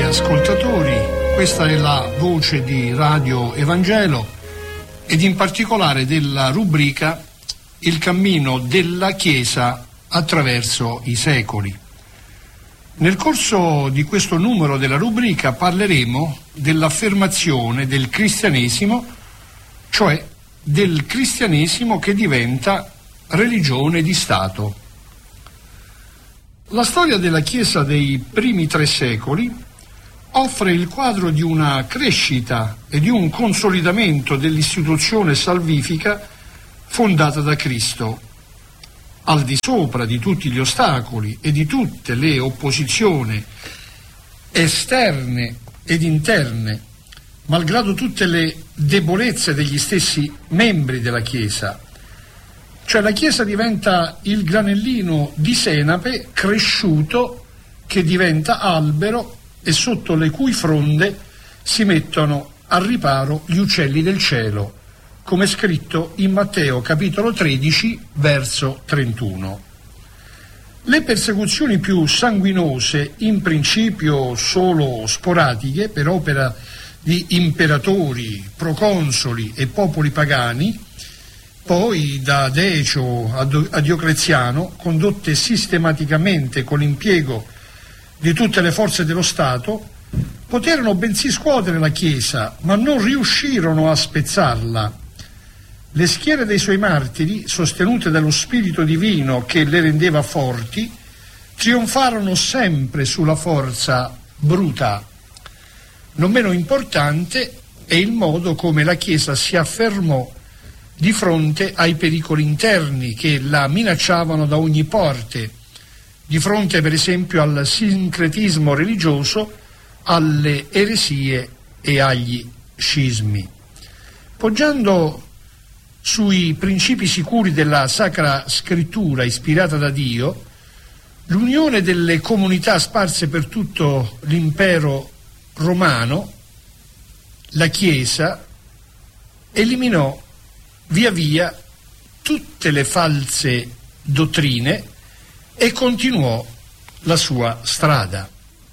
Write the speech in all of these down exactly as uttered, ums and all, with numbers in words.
ascoltatori, questa è la voce di Radio Evangelo ed in particolare della rubrica Il cammino della Chiesa attraverso i secoli. Nel corso di questo numero della rubrica parleremo dell'affermazione del cristianesimo, cioè del cristianesimo che diventa religione di Stato. La storia della Chiesa dei primi tre secoli offre il quadro di una crescita e di un consolidamento dell'istituzione salvifica fondata da Cristo, al di sopra di tutti gli ostacoli e di tutte le opposizioni esterne ed interne, malgrado tutte le debolezze degli stessi membri della Chiesa. Cioè la Chiesa diventa il granellino di senape cresciuto che diventa albero e sotto le cui fronde si mettono al riparo gli uccelli del cielo, come scritto in Matteo capitolo tredici, verso trentuno. Le persecuzioni più sanguinose, in principio solo sporadiche, per opera di imperatori, proconsoli e popoli pagani, poi da Decio a Diocleziano, condotte sistematicamente con l'impiego di tutte le forze dello Stato, poterono bensì scuotere la Chiesa, ma non riuscirono a spezzarla. Le schiere dei suoi martiri, sostenute dallo Spirito Divino che le rendeva forti, trionfarono sempre sulla forza bruta. Non meno importante è il modo come la Chiesa si affermò di fronte ai pericoli interni che la minacciavano da ogni parte, di fronte per esempio al sincretismo religioso, alle eresie e agli scismi. Poggiando sui principi sicuri della Sacra Scrittura ispirata da Dio, l'unione delle comunità sparse per tutto l'impero romano, la Chiesa eliminò via via tutte le false dottrine e continuò la sua strada.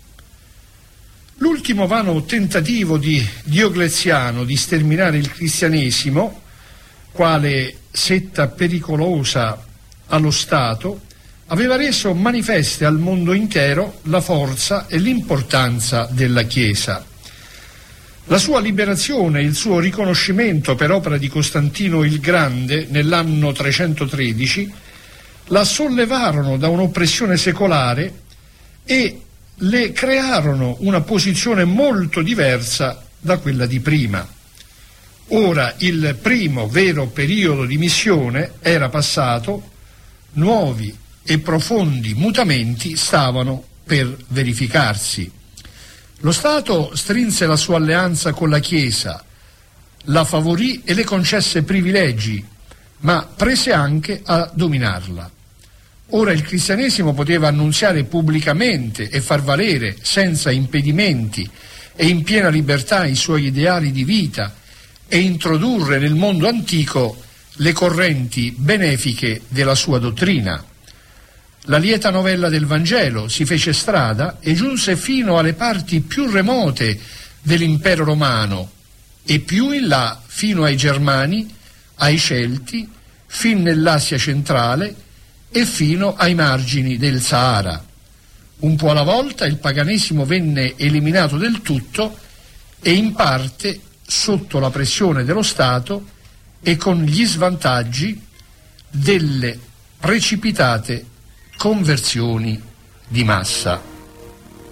L'ultimo vano tentativo di Diocleziano di sterminare il cristianesimo, quale setta pericolosa allo Stato, aveva reso manifeste al mondo intero la forza e l'importanza della Chiesa. La sua liberazione e il suo riconoscimento per opera di Costantino il Grande nell'anno trecentotredici la sollevarono da un'oppressione secolare e le crearono una posizione molto diversa da quella di prima. Ora il primo vero periodo di missione era passato, nuovi e profondi mutamenti stavano per verificarsi. Lo Stato strinse la sua alleanza con la Chiesa, la favorì e le concesse privilegi, ma prese anche a dominarla. Ora il cristianesimo poteva annunziare pubblicamente e far valere senza impedimenti e in piena libertà i suoi ideali di vita e introdurre nel mondo antico le correnti benefiche della sua dottrina. La lieta novella del Vangelo si fece strada e giunse fino alle parti più remote dell'impero romano e più in là fino ai Germani, ai Celti, fin nell'Asia centrale e fino ai margini del Sahara. Un po' alla volta il paganesimo venne eliminato del tutto e in parte sotto la pressione dello Stato e con gli svantaggi delle precipitate conversioni di massa.